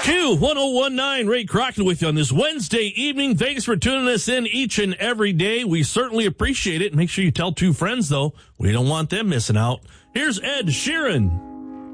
Q1019, Ray Crockett with you on this Wednesday evening. Thanks for tuning us in each and every day. We certainly appreciate it. Make sure you tell two friends, though. We don't want them missing out. Here's Ed Sheeran.